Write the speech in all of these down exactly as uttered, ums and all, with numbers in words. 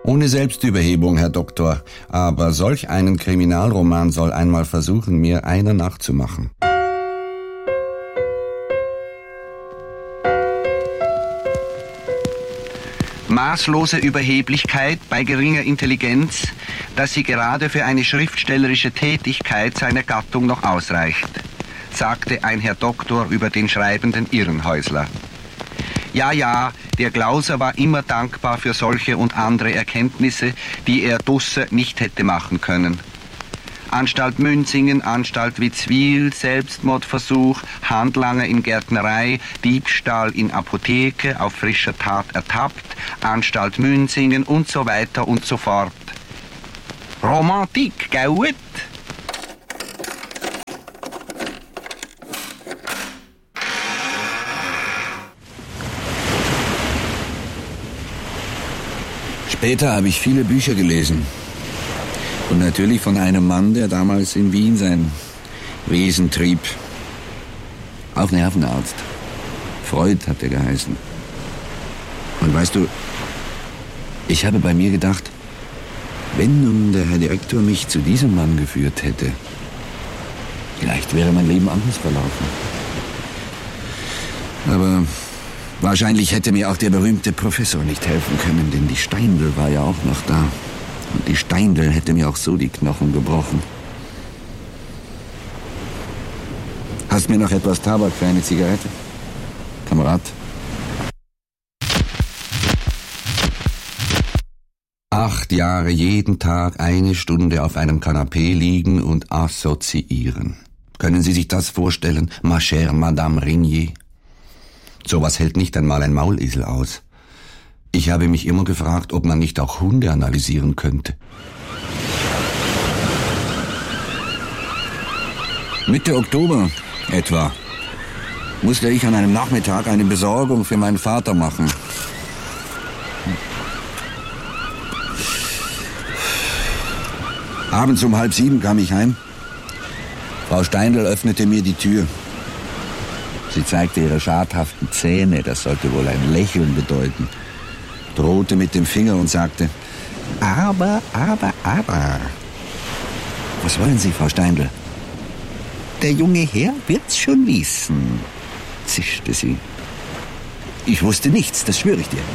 Ohne Selbstüberhebung, Herr Doktor, aber solch einen Kriminalroman soll einmal versuchen, mir einer nachzumachen. Maßlose Überheblichkeit bei geringer Intelligenz, dass sie gerade für eine schriftstellerische Tätigkeit seiner Gattung noch ausreicht, sagte ein Herr Doktor über den schreibenden Irrenhäusler. Ja, ja, der Glauser war immer dankbar für solche und andere Erkenntnisse, die er Dusse nicht hätte machen können. Anstalt Münzingen, Anstalt Witzwil, Selbstmordversuch, Handlanger in Gärtnerei, Diebstahl in Apotheke, auf frischer Tat ertappt, Anstalt Münzingen und so weiter und so fort. Romantik, gut? Später habe ich viele Bücher gelesen. Und natürlich von einem Mann, der damals in Wien sein Wesen trieb. Auch Nervenarzt. Freud hat er geheißen. Und weißt du, ich habe bei mir gedacht, wenn nun der Herr Direktor mich zu diesem Mann geführt hätte, vielleicht wäre mein Leben anders verlaufen. Aber wahrscheinlich hätte mir auch der berühmte Professor nicht helfen können, denn die Steindl war ja auch noch da. Und die Steindl hätte mir auch so die Knochen gebrochen. Hast mir noch etwas Tabak für eine Zigarette? Kamerad? Acht Jahre jeden Tag eine Stunde auf einem Kanapee liegen und assoziieren. Können Sie sich das vorstellen, ma chère Madame Régnier? Sowas hält nicht einmal ein Maulesel aus. Ich habe mich immer gefragt, ob man nicht auch Hunde analysieren könnte. Mitte Oktober etwa musste ich an einem Nachmittag eine Besorgung für meinen Vater machen. Abends um halb sieben kam ich heim. Frau Steindl öffnete mir die Tür. Sie zeigte ihre schadhaften Zähne, das sollte wohl ein Lächeln bedeuten, drohte mit dem Finger und sagte, aber, aber, aber. Was wollen Sie, Frau Steindl? Der junge Herr wird's schon wissen, zischte sie. Ich wusste nichts, das schwöre ich dir.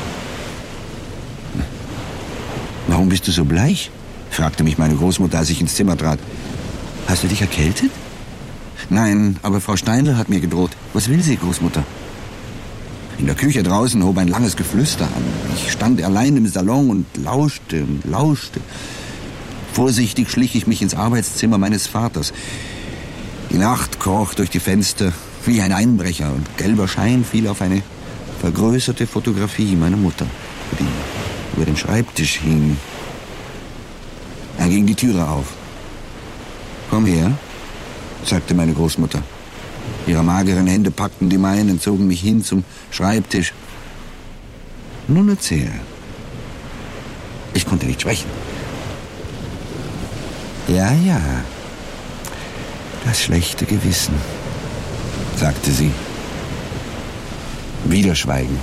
Warum bist du so bleich? Fragte mich meine Großmutter, als ich ins Zimmer trat. Hast du dich erkältet? Nein, aber Frau Steindl hat mir gedroht. Was will sie, Großmutter? In der Küche draußen hob ein langes Geflüster an. Ich stand allein im Salon und lauschte und lauschte. Vorsichtig schlich ich mich ins Arbeitszimmer meines Vaters. Die Nacht kroch durch die Fenster wie ein Einbrecher und gelber Schein fiel auf eine vergrößerte Fotografie meiner Mutter, die über dem Schreibtisch hing. Dann ging die Türe auf. Komm her, sagte meine Großmutter. Ihre mageren Hände packten die meinen, zogen mich hin zum Schreibtisch. Nun erzähl. Ich konnte nicht sprechen. Ja, ja. Das schlechte Gewissen, sagte sie. Wieder Schweigen.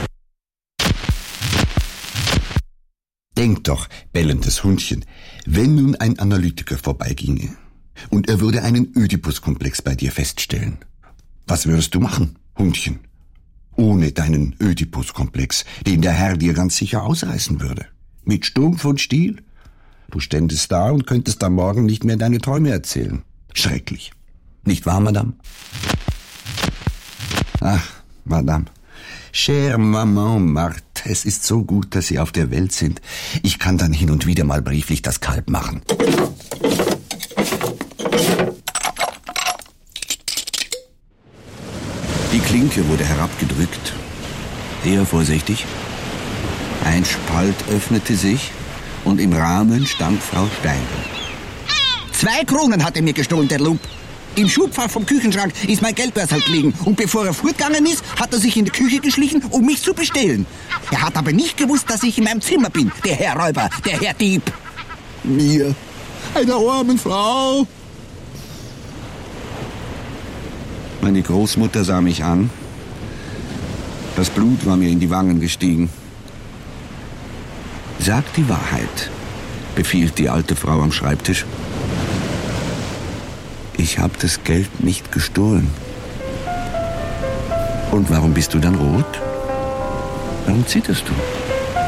Denk doch, bellendes Hundchen, wenn nun ein Analytiker vorbeiginge und er würde einen Ödipus-Komplex bei dir feststellen. Was würdest du machen, Hundchen? Ohne deinen Ödipus-Komplex, den der Herr dir ganz sicher ausreißen würde. Mit Stumpf und Stiel? Du ständest da und könntest am Morgen nicht mehr deine Träume erzählen. Schrecklich. Nicht wahr, Madame? Ach, Madame. Chère Maman Marthe, es ist so gut, dass Sie auf der Welt sind. Ich kann dann hin und wieder mal brieflich das Kalb machen. Die Klinke wurde herabgedrückt. Sehr vorsichtig. Ein Spalt öffnete sich und im Rahmen stand Frau Steindl. Zwei Kronen hat er mir gestohlen, der Lump. Im Schubfach vom Küchenschrank ist mein Geldbörsel gelegen. Und bevor er fortgegangen ist, hat er sich in die Küche geschlichen, um mich zu bestehlen. Er hat aber nicht gewusst, dass ich in meinem Zimmer bin, der Herr Räuber, der Herr Dieb. Mir, einer armen Frau. Meine Großmutter sah mich an. Das Blut war mir in die Wangen gestiegen. Sag die Wahrheit, befiehlt die alte Frau am Schreibtisch. Ich habe das Geld nicht gestohlen. Und warum bist du dann rot? Warum zitterst du?